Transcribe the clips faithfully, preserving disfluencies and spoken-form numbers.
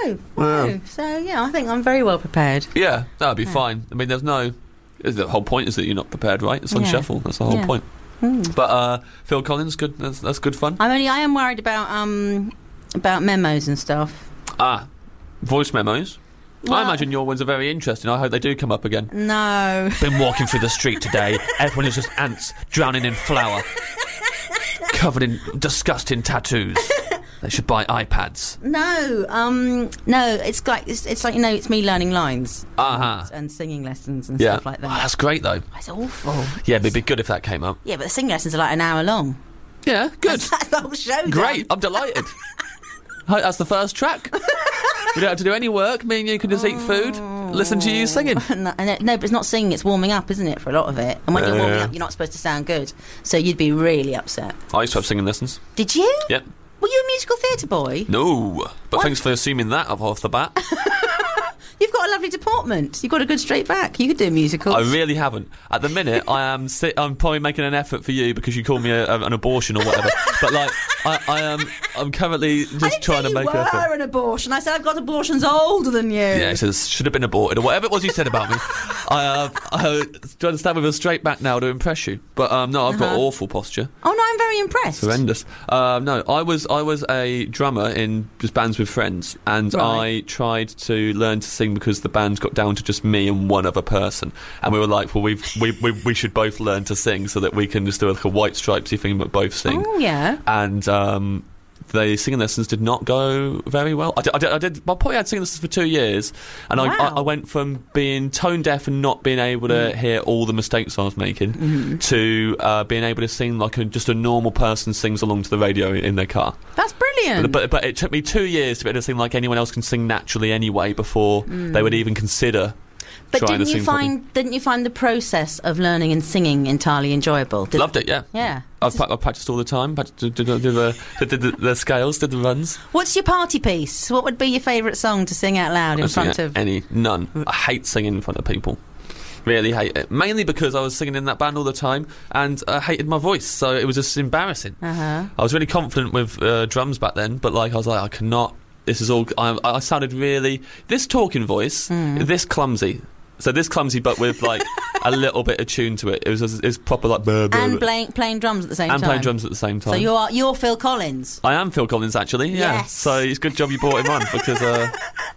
no, no. Yeah. So yeah, I think I'm very well prepared. Yeah, that would be Yeah. fine. I mean, there's no... The whole point is that you're not prepared, right? It's on Yeah. shuffle. That's the whole Yeah. point. Mm. But uh, Phil Collins, good. That's, that's good fun. I'm only. I am worried about um about memos and stuff. Ah, voice memos. I Well- imagine your ones are very interesting. I hope they do come up again. No. Been walking through the street today. Everyone is just ants drowning in flour, covered in disgusting tattoos. They should buy iPads. No, um, no. It's like it's, it's like you know, it's me learning lines Uh huh. and singing lessons and Yeah. stuff like Oh, that. that's great though. It's awful. Yeah, it'd be good if that came up. Yeah, but the singing lessons are like an hour long. Yeah, good. That's the whole show. Dan. Great. I'm delighted. Hi, that's the first track. We don't have to do any work. Me and you can just eat food, listen to you singing. no, and it- no, but it's not singing. It's warming up, isn't it? For a lot of it. And when you're warming Yeah. up, you're not supposed to sound good. So you'd be really upset. I used to have singing lessons. Did you? Yep. Were you a musical theatre boy? No, but What? thanks for assuming that off off the bat. You've got a lovely deportment. You've got a good straight back. You could do musicals. I really haven't. At the minute, I am. Si- I'm probably making an effort for you because you call me a, a, an abortion or whatever. But like, I, I am. I'm currently just I didn't trying say to you make were an effort. an abortion. I said I've got abortions older than you. Yeah, it says should have been aborted or whatever it was you said about me. I, uh, I trying to stand with a straight back now to impress you, but um, no, I've got Uh-huh. awful posture. Oh no, I'm very impressed. Horrendous. Um, no, I was I was a drummer in just bands with friends, and Right. I tried to learn to sing because the band got down to just me and one other person, and we were like, well, we've, we we we should both learn to sing so that we can just do like a White Stripesy thing, but both sing. Oh yeah. And um, the singing lessons did not go very well. I did, I did, I did I probably had singing lessons for two years, and I, Wow. I, I went from being tone deaf and not being able to hear all the mistakes I was making Mm-hmm. to uh, being able to sing like a, just a normal person sings along to the radio in their car. That's brilliant. But, but it took me two years to be able to sing like anyone else can sing naturally anyway before they would even consider But trying didn't to you sing properly. find didn't you find the process of learning and singing entirely enjoyable? Did, Loved it, yeah. Yeah. I've, pra- I've practiced all the time. Practiced, did, did, did, the, did, did the, the scales, did the runs. What's your party piece? What would be your favourite song to sing out loud in I don't front sing of? any, none. I hate singing in front of people. Really hate it. Mainly because I was singing in that band all the time and I hated my voice, so it was just embarrassing. Uh-huh. I was really confident with uh, drums back then, but like I was like, I cannot. This is all. I, I sounded really. This talking voice, Hmm. this clumsy. So this clumsy, but with like a little bit of tune to it. It was it was proper like. Blah, blah, And blah. playing playing drums at the same and time. playing drums at the same time. So you're you're Phil Collins. I am Phil Collins, actually. Yeah. Yes. So it's a good job you brought him on because, uh,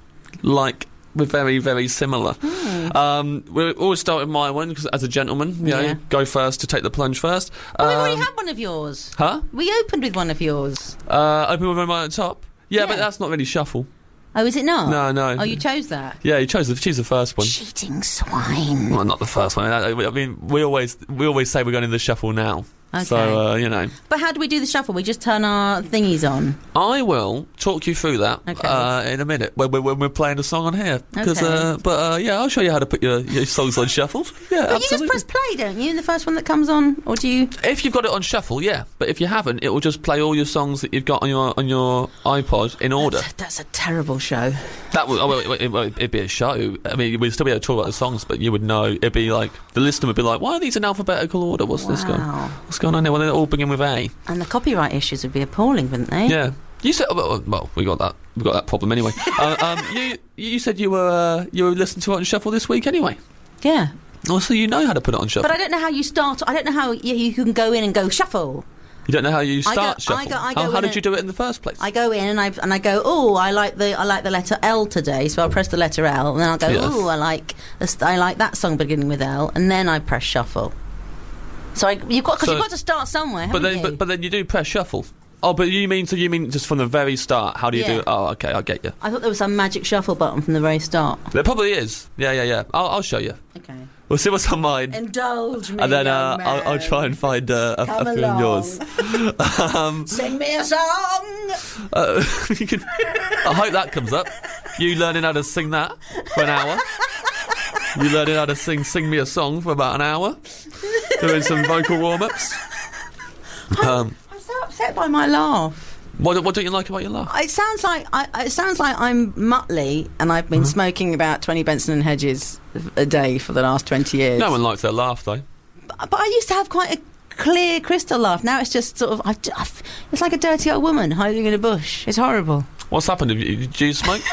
like, we're very, very similar. Hmm. Um, we always start with my one because, as a gentleman, you know, Yeah. go first to take the plunge first. Well, we already Um, had one of yours. Huh? We opened with one of yours. Uh, open with my at the top. Yeah, Yeah. but that's not really shuffle. Oh, is it not? No, no. Oh, you chose that. Yeah, you chose the choose the first one. Cheating swine. Well, not the first one. I, I mean, we always we always say we're going in the shuffle now. Okay. So uh, you know, But how do we do the shuffle? We just turn our thingies on. I will talk you through that Okay. uh, in a minute when, when, when we're playing a song on here. Because, Okay. uh, but uh, yeah, I'll show you how to put your, your songs on shuffle. Yeah, But absolutely. you just press play, don't you? In the first one that comes on, or do you? If you've got it on shuffle, yeah. But if you haven't, it will just play all your songs that you've got on your on your iPod in order. That's a, that's a terrible show. That would, oh, well, it, it, it'd be a show. I mean, we'd still be able to talk about the songs, but you would know. It'd be like the listener would be like, "Why are these in alphabetical order? What's this going? Wow. What's going on here? Well, they all begin with A." And the copyright issues would be appalling, wouldn't they? Yeah. You said, well, well, we got that. We got that problem anyway. uh, um, you you said you were uh, you were listening to it on shuffle this week anyway. Yeah. Oh, so you know how to put it on shuffle. But I don't know how you start. I don't know how you, you can go in and go shuffle. You don't know how you I start go- I shuffle. go- I go how how in did and- you do it in the first place? I go in and I and I go. Oh, I like the I like the letter L today, so I'll press the letter L, and then I'll go. Yes. Oh, I like this, I like that song beginning with L, and then I press shuffle. So I, you've got because So- you've got to start somewhere, haven't but then you? but, but then you do press shuffle. Oh, but you mean so you mean just from the very start? How do you Yeah. do it? Oh, okay, I get you. I thought there was some magic shuffle button from the very start. There probably is. Yeah, yeah, yeah. I'll, I'll show you. Okay. We'll see what's on mine. Indulge me, And then uh, young I'll, I'll man. try and find uh, a, Come a few of along. yours. um, Sing me a song. uh, you can, I hope that comes up. You learning how to sing that for an hour. You learning how to sing "Sing Me a Song" for about an hour. Doing some vocal warm-ups. Um, I'm so upset by my laugh. what, what don't you like about your laugh? It sounds like I, it sounds like I'm Muttley, and I've been Mm-hmm. smoking about twenty Benson and Hedges a day for the last twenty years. No one likes their laugh, though. But, but I used to have quite a clear crystal laugh. Now it's just sort of, I've, I've, it's like a dirty old woman hiding in a bush. It's horrible. What's happened? Have you, do you smoke?